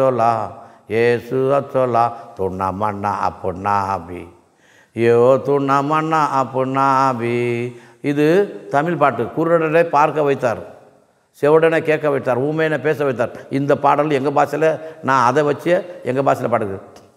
அச்சோலா ஏசு அச்சோலா துண்ணமண்ணா அப்புண்ணாபி யோ துண்ணமண்ணா அப்புண்ணாபி. இது தமிழ் பாட்டு. குருடனை பார்க்க வைத்தார், செவடனை கேட்க வைத்தார், ஊமையனை பேச வைத்தார். இந்த பாடல் எங்கள் பாஷையில் நான் அதை வச்சு எங்கள் பாஷையில் பாடுகிறேன்.